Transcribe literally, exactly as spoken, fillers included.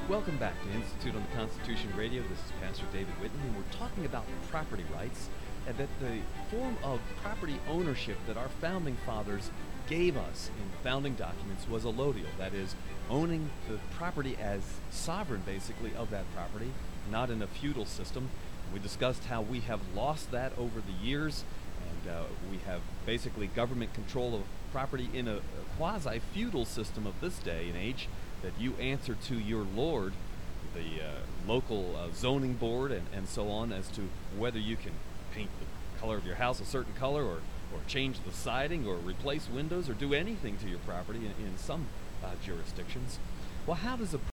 Welcome back to Institute on the Constitution Radio. This is Pastor David Whitten, and we're talking about property rights, and that the form of property ownership that our founding fathers gave us in founding documents was allodial. That is, owning the property as sovereign, basically, of that property, not in a feudal system. We discussed how we have lost that over the years, and uh, we have basically government control of property in a, a quasi-feudal system of this day and age, that you answer to your lord, the uh, local uh, zoning board, and, and so on, as to whether you can paint the color of your house a certain color, or, or change the siding, or replace windows, or do anything to your property in, in some uh, jurisdictions. Well, how does a